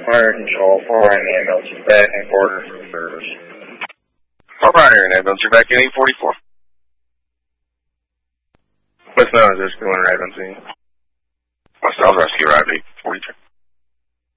Fire control, 4 Iron ambulance is back and order for service. 4 Iron ambulance, you're back in 844. What's known as this going right on scene? West Nile Rescue, arrived 843.